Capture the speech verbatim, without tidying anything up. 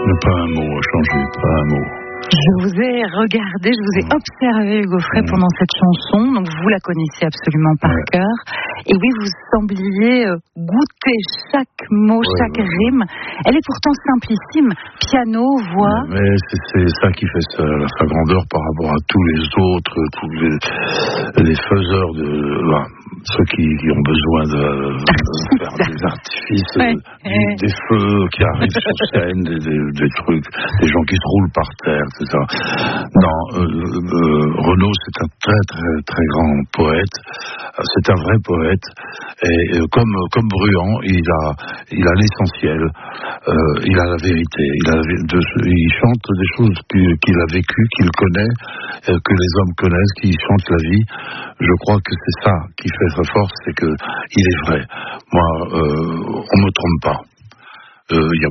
Pas un mot a changé, pas un mot. Je vous ai regardé, je vous ai observé, Hugo Frey, mmh. pendant cette chanson. Donc vous la connaissez absolument par ouais. cœur. Et oui, vous sembliez goûter chaque mot, ouais, chaque ouais. rime. Elle est pourtant simplissime. Piano, voix. Mais, mais c'est, c'est ça qui fait sa, sa grandeur par rapport à tous les autres, tous les, les faiseurs de... Bah, ceux qui, qui ont besoin de, de faire des artifices, ouais. du, des feux qui arrivent sur scène, des, des, des trucs, des gens qui se roulent par terre, et cetera. Non, euh, euh, Renaud, c'est un très très très grand poète. C'est un vrai poète. Et euh, comme comme Bruant, il a il a l'essentiel. Euh, il a la vérité. Il a de, il chante des choses qu'il a vécues, qu'il connaît, euh, que les hommes connaissent, qui chantent la vie. Je crois que c'est ça qui fait sa force, c'est que il est vrai. Moi, euh, on me trompe pas. Euh, y a